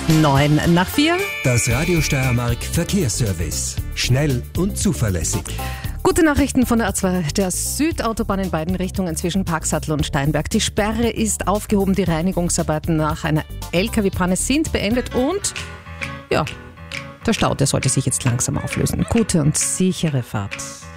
3:09. Das Radio Steiermark Verkehrsservice. Schnell und zuverlässig. Gute Nachrichten von der A2, der Südautobahn in beiden Richtungen zwischen Parksattel und Steinberg. Die Sperre ist aufgehoben, die Reinigungsarbeiten nach einer LKW-Panne sind beendet und ja, der Stau, der sollte sich jetzt langsam auflösen. Gute und sichere Fahrt.